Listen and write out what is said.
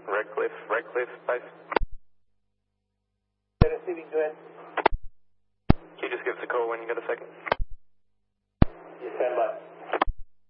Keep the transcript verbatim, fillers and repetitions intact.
Redcliffe, Redcliffe, base. Receiving, go ahead. Can you just give us a call when you get a second? You stand by.